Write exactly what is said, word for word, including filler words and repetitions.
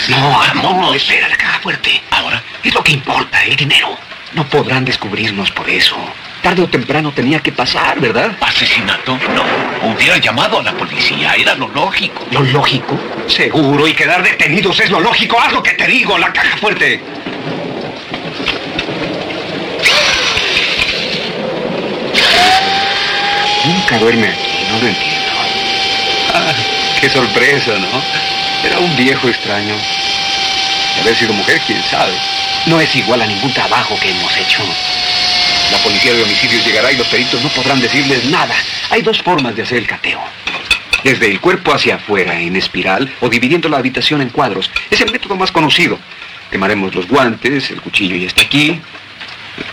No, amor, espera, la caja fuerte. ¿Ahora? Es lo que importa, el dinero. No podrán descubrirnos por eso. Tarde o temprano tenía que pasar, ¿verdad? ¿Asesinato? No. Hubiera llamado a la policía. Era lo lógico. ¿Lo lógico? Seguro, y quedar detenidos es lo lógico. Haz lo que te digo, la caja fuerte. Nunca duerme aquí, no lo entiendo. Ah, qué sorpresa, ¿no? Era un viejo extraño. De haber sido mujer, quién sabe. No es igual a ningún trabajo que hemos hecho. La policía de homicidios llegará y los peritos no podrán decirles nada. Hay dos formas de hacer el cateo. Desde el cuerpo hacia afuera, en espiral, o dividiendo la habitación en cuadros. Es el método más conocido. Quemaremos los guantes, el cuchillo ya está aquí.